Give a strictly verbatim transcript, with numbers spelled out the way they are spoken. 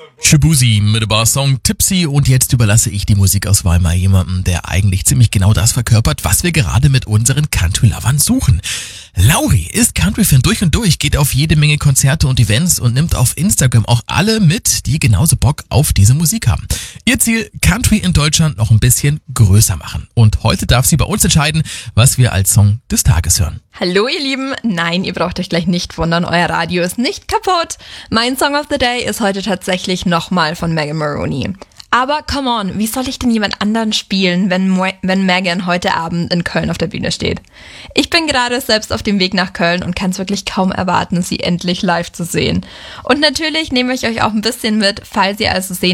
Shaboozey mit dem Song Tipsy, und jetzt überlasse ich die Musikauswahl mal jemandem, der eigentlich ziemlich genau das verkörpert, was wir gerade mit unseren Country-Lovern suchen. Lauri ist Country-Fan durch und durch, geht auf jede Menge Konzerte und Events und nimmt auf Instagram auch alle mit, die genauso Bock auf diese Musik haben. Ihr Ziel, Country in Deutschland noch ein bisschen größer machen. Und heute darf sie bei uns entscheiden, was wir als Song des Tages hören. Hallo ihr Lieben, nein, ihr braucht euch gleich nicht wundern, euer Radio ist nicht kaputt. Mein Song of the Day ist heute tatsächlich nochmal von Megan Moroney. Aber come on, wie soll ich denn jemand anderen spielen, wenn, Mo- wenn Megan heute Abend in Köln auf der Bühne steht? Ich bin gerade selbst auf dem Weg nach Köln und kann es wirklich kaum erwarten, sie endlich live zu sehen. Und natürlich nehme ich euch auch ein bisschen mit, falls ihr also sehen